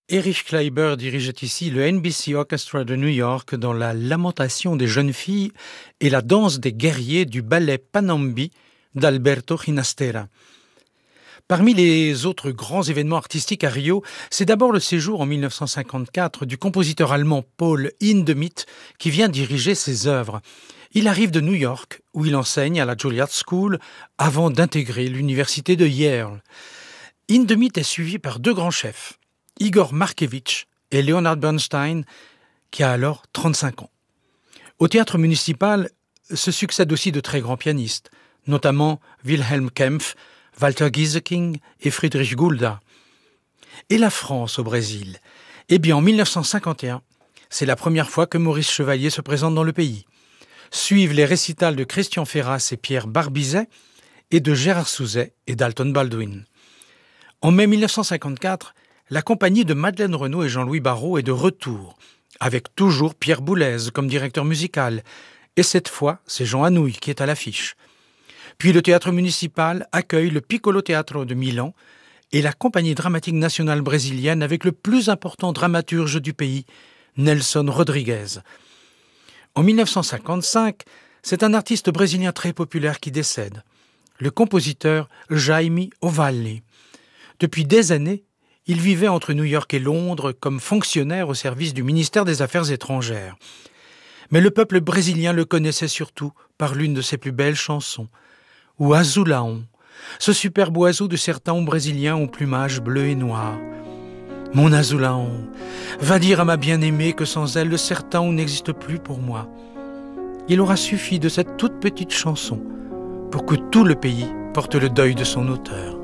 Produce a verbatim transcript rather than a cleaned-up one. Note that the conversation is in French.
Erich Kleiber dirigeait ici le N B C Orchestra de New York dans la Lamentation des jeunes filles et la danse des guerriers du ballet Panambi d'Alberto Ginastera. Parmi les autres grands événements artistiques à Rio, c'est d'abord le séjour en mille neuf cent cinquante-quatre du compositeur allemand Paul Hindemith qui vient diriger ses œuvres. Il arrive de New York, où il enseigne à la Juilliard School avant d'intégrer l'université de Yale. Hindemith est suivi par deux grands chefs, Igor Markevitch et Leonard Bernstein, qui a alors trente-cinq ans. Au théâtre municipal se succèdent aussi de très grands pianistes, notamment Wilhelm Kempff, Walter Gieseking et Friedrich Gulda. Et la France au Brésil? Eh bien, en mille neuf cent cinquante et un, c'est la première fois que Maurice Chevalier se présente dans le pays. Suivent les récitals de Christian Ferras et Pierre Barbizet et de Gérard Souzet et Dalton Baldwin. En mai mille neuf cent cinquante-quatre, la compagnie de Madeleine Renaud et Jean-Louis Barrault est de retour, avec toujours Pierre Boulez comme directeur musical, et cette fois, c'est Jean Anouilh qui est à l'affiche. Puis le théâtre municipal accueille le Piccolo Teatro de Milan et la compagnie dramatique nationale brésilienne avec le plus important dramaturge du pays, Nelson Rodrigues. En mille neuf cent cinquante-cinq, c'est un artiste brésilien très populaire qui décède, le compositeur Jaime Ovalle. Depuis des années, il vivait entre New York et Londres comme fonctionnaire au service du ministère des Affaires étrangères. Mais le peuple brésilien le connaissait surtout par l'une de ses plus belles chansons, ou Azulaon, ce superbe oiseau de sertão brésilien au plumage bleu et noir. Mon Azulaon, va dire à ma bien-aimée que sans elle, le sertão n'existe plus pour moi. Il aura suffi de cette toute petite chanson pour que tout le pays porte le deuil de son auteur.